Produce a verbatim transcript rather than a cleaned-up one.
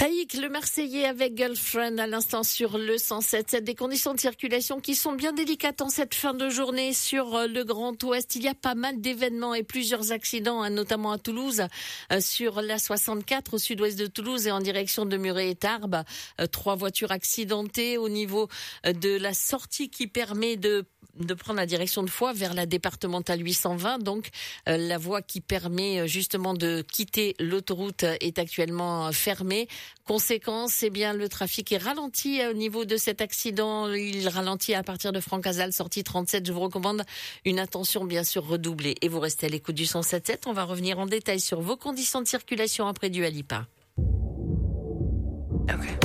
Taïk, le Marseillais avec Girlfriend à l'instant sur le cent sept sept. Des conditions de circulation qui sont bien délicates en cette fin de journée sur le Grand Ouest. Il y a pas mal d'événements et plusieurs accidents, notamment à Toulouse, sur la soixante-quatre au sud-ouest de Toulouse et en direction de Muret et Tarbes. Trois voitures accidentées au niveau de la sortie qui permet de de prendre la direction de Foix vers la départementale huit cent vingt. Donc, euh, la voie qui permet justement de quitter l'autoroute est actuellement fermée. Conséquence, eh bien, le trafic est ralenti au niveau de cet accident. Il ralentit à partir de Francazal, sortie trente-sept. Je vous recommande une attention bien sûr redoublée. Et vous restez à l'écoute du cent sept sept. On va revenir en détail sur vos conditions de circulation après du Alipa. Okay.